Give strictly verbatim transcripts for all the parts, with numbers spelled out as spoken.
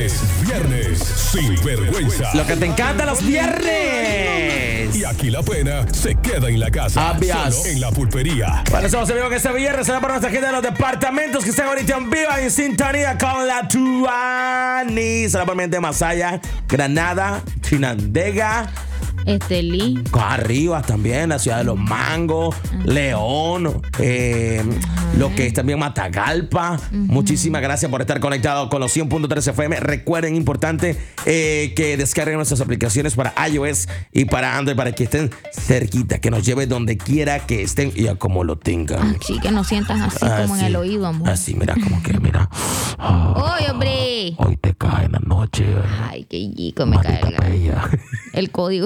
Es viernes sin vergüenza. Lo que te encanta los viernes. Y aquí la pena se queda en la casa. Abias. Solo en la pulpería. Bueno, estamos en vivo que este viernes será para nuestra gente de los departamentos que están ahorita en vivo en sintonía con la Tuani. Será por mente Masaya, Granada, Chinandega, Estelí. Arriba también, la ciudad de los Mangos, uh-huh. León, eh, uh-huh. lo que es también Matagalpa. Uh-huh. Muchísimas gracias por estar conectados con los cien punto tres F M. Recuerden, importante, eh, que descarguen nuestras aplicaciones para iOS y para Android para que estén cerquita, que nos lleve donde quiera que estén y a como lo tengan. Sí, que nos sientas así ah, como sí. en el oído, amor. Así, mira, como que, mira. Oh, ¡Oye, hombre! Hoy te cae en la noche. Ay, qué chico me cae el, el código.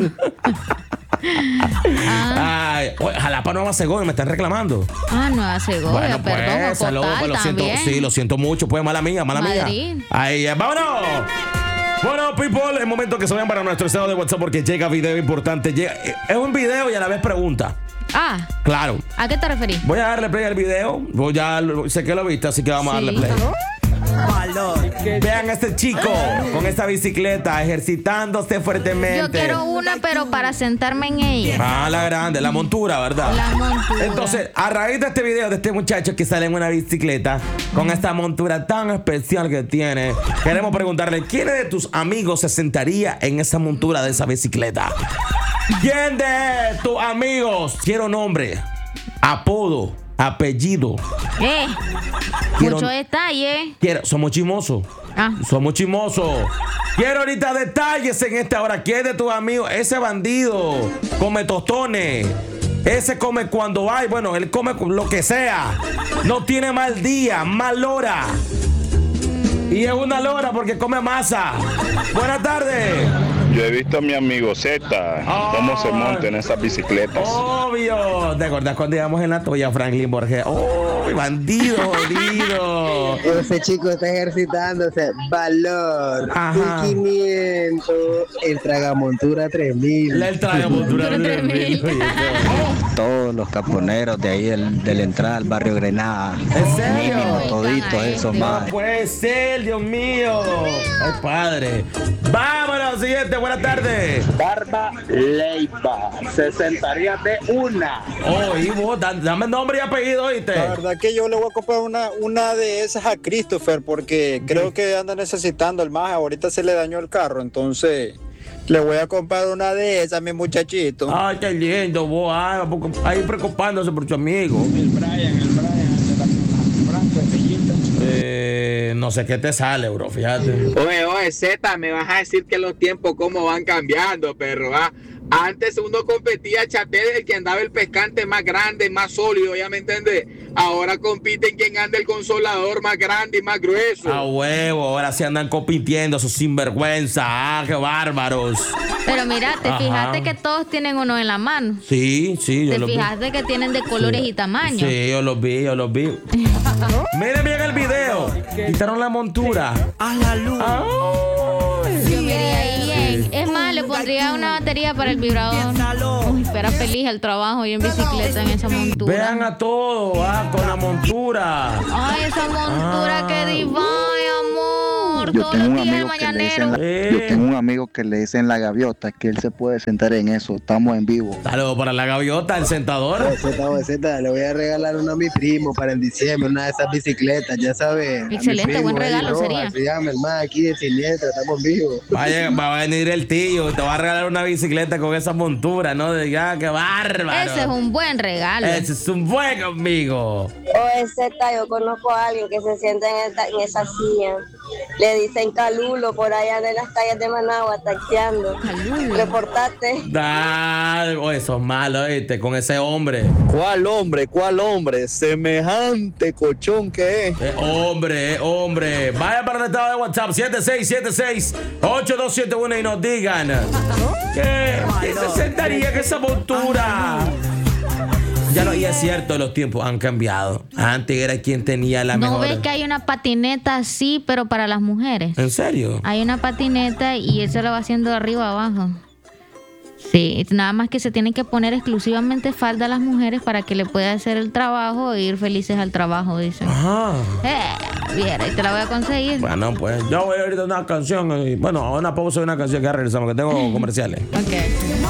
ah. Ay, Jalapa, Nueva Segovia, me están reclamando. Ah, Nueva Segovia, bueno, perdón. Pues, saludos, pues, lo siento, sí, lo siento mucho, pues, mala mía, mala Madrid. mía. Ahí, vámonos. Bueno, people, es momento que se vayan para nuestro estado de WhatsApp porque llega video importante. Llega, es un video y a la vez pregunta. Ah. Claro. ¿A qué te referís? Voy a darle play al video. Voy a, sé que lo viste, así que vamos sí. a darle play. Valor. Vean a este chico con esta bicicleta ejercitándose fuertemente. Yo quiero una, pero para sentarme en ella. Ah, la grande, la montura, ¿verdad? La montura. Entonces, a raíz de este video de este muchacho que sale en una bicicleta con esta montura tan especial que tiene, queremos preguntarle, ¿quién de tus amigos se sentaría en esa montura de esa bicicleta? ¿Quién de tus amigos? Quiero nombre, apodo, apellido. Eh, quiero, mucho detalle. Quiero, somos chismosos. Ah. Somos chismosos. Quiero ahorita detalles en esta hora. ¿Quién de tus amigos? Ese bandido come tostones. Ese come cuando hay. Bueno, él come lo que sea. No tiene mal día, mal hora. Y es una lora porque come masa. Buenas tardes. Yo he visto a mi amigo Z oh, cómo se monta en esas bicicletas. Obvio. ¿Te acordás cuando íbamos en la toalla, Franklin Borges? ¡Oh, bandido, jodido! Ese chico está ejercitándose. Valor. Ajá. quinientos. El tragamontura tres mil. El tragamontura tres mil. Todos los caponeros de ahí del, de la entrada al barrio Grenada. ¿En serio? Mínimo, toditos esos más. No puede ser, Dios mío. Ay, padre. Vámonos, siguiente. Buenas tardes. Barba Leiva. Se sentaría de una. Oh, y vos, dame nombre y apellido, ¿oíste? La verdad que yo le voy a comprar una, una de esas a Christopher porque creo que anda necesitando el más. Ahorita se le dañó el carro, entonces le voy a comprar una de esas a mi muchachito. Ay, qué lindo, vos. Ay, ahí preocupándose por tu amigo. El Brian, el Brian, el de la Franco, eh, no sé qué te sale, bro, fíjate. Oye, oye, Z, me vas a decir que los tiempos cómo van cambiando, perro, ¿ah? Antes uno competía a chatel el que andaba el pescante más grande, más sólido, ¿ya me entiendes? Ahora compiten quien anda el consolador más grande y más grueso. A huevo, ahora sí andan compitiendo, esos sinvergüenza. Ah, qué bárbaros. Pero mira, te Ajá. fijaste que todos tienen uno en la mano. Sí, sí, yo Te los vi. Te fijaste que tienen de colores sí. y tamaños. Sí, yo los vi, yo los vi. Miren bien el video. Quitaron la montura. A la luz. Yo miraría ahí bien. Es más, le pondría una batería para el vibrador. Uy, espera feliz el trabajo y en bicicleta en esa montura. Vean a todos, ah, con la montura. Ay, esa montura ah. que divina, amor. Yo Todos tengo, los un días amigo que le dicen la, eh. yo tengo un amigo que le dicen la gaviota, que él se puede sentar en eso. Estamos en vivo. Saludos para la gaviota, el sentador. Z, Z, le voy a regalar una a mi primo para en diciembre, una de esas bicicletas, ya saben. Excelente, buen regalo ahí, sería. Se llama el más aquí de Siniestra, estamos en vivo. Vaya, va a venir el tío, te va a regalar una bicicleta con esa montura, ¿no? De ya, qué bárbaro. Ese es un buen regalo. Ese es un buen amigo. Oye, Z, yo conozco a alguien que se sienta en, esta, en esa silla. Le dicen Calulo por allá de las calles de Managua, taxiando. Reportate. Ah, oh, eso es malo, ¿viste? Con ese hombre. ¿Cuál hombre? ¿Cuál hombre? Semejante cochón que es. Eh, hombre, eh, hombre. Vaya para el estado de WhatsApp siete seis siete seis ocho dos siete uno y nos digan ¿qué? ¿Quién se sentaría en esa montura? Ya lo, y es cierto, los tiempos han cambiado. Antes era quien tenía la ¿No mejor. ves que hay una patineta así, pero para las mujeres? ¿En serio? Hay una patineta y él se la va haciendo de arriba abajo. Sí, nada más que se tienen que poner exclusivamente falda a las mujeres para que le pueda hacer el trabajo e ir felices al trabajo, dicen. Ajá. Eh. Viera, y te la voy a conseguir. Bueno, pues yo voy a ir a una canción. Y, bueno, a una pausa de una canción que ya regresamos, que tengo comerciales. Ok.